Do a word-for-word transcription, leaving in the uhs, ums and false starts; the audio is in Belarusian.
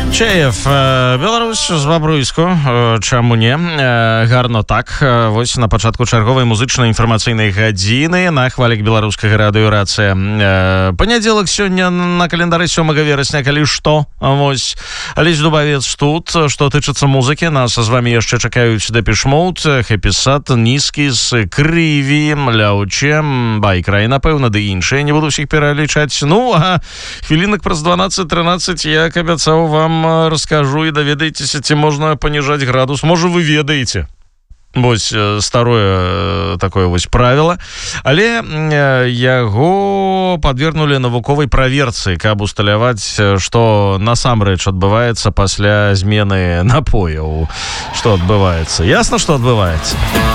Чаев, Беларусь з Бабруйску, чаму не, гарно так. Вось на пачатку чарговай музычнай інфармацыйнай гадзіны на хвалях беларускага радыё Рацыя. Панядзелак сёння на календары сёмага верасня, калі што. Вось, Алесь Дубавец тут, што тычыцца музыкі. Нас з вамі яшчэ чакаюць Depeche Mode, Happy Sad, Нізкіс, Крыві, Ляўче, Байкрай, напэўна, ды іншыя. Не буду ўсіх пералічаць. Ну, а хвілінак праз дванаццаць-трынаццаць, як абяцаў вам, расскажу і даведаецеся, ці можна паніжаць градус. Можа, вы ведаеце. Вось старое такое вось правіла. Але яго падвергнулі навуковай праверцы, каб усталяваць, што насамрэч адбываецца пасля змены напояў. Што адбываецца? Ясна, што адбываецца.